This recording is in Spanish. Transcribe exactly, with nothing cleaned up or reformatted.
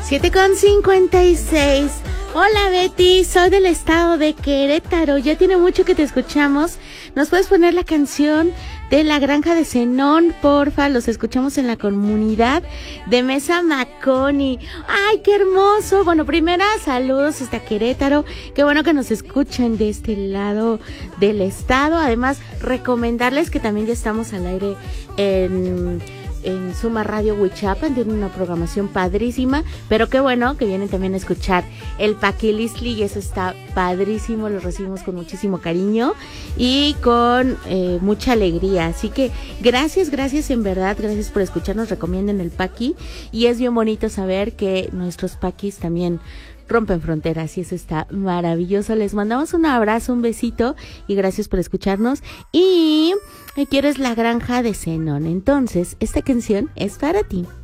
siete con cincuenta y seis. Hola Betty, soy del estado de Querétaro. Ya tiene mucho que te escuchamos. ¿Nos puedes poner la canción de La Granja de Zenón, porfa? Los escuchamos en la comunidad de Mesa Maconi. ¡Ay, qué hermoso! Bueno, primera, saludos hasta Querétaro. Qué bueno que nos escuchen de este lado del estado. Además, recomendarles que también ya estamos al aire en... en Suma Radio Huichapan, tiene una programación padrísima, pero qué bueno que vienen también a escuchar el Paquilistli y eso está padrísimo, los recibimos con muchísimo cariño y con eh, mucha alegría, así que gracias, gracias en verdad, gracias por escucharnos, recomienden el Paqui y es bien bonito saber que nuestros Paquis también rompen fronteras y eso está maravilloso. Les mandamos un abrazo, un besito y gracias por escucharnos. Y quieres La Granja de Zenón, entonces esta canción es para ti.